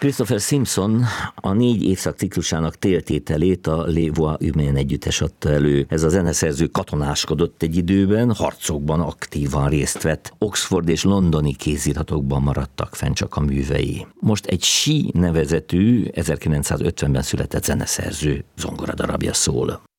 Christopher Simpson a 4 évszak ciklusának téltételét a Les Voix Humaines együttes adta elő. Ez a zeneszerző katonáskodott egy időben, harcokban aktívan részt vett. Oxford és londoni kéziratokban maradtak fenn csak a művei. Most egy She nevezetű, 1950-ben született zeneszerző zongoradarabja szól.